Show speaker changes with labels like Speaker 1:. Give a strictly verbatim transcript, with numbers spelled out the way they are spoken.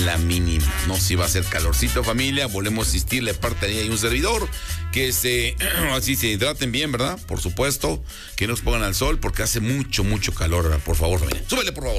Speaker 1: la mínima. No, si va a ser calorcito, familia. Volvemos a insistirle, parte de ahí un servidor, que se, así se hidraten bien, ¿verdad? Por supuesto, que no se pongan al sol, porque hace mucho, mucho calor, por favor, familia. Súbele, por favor.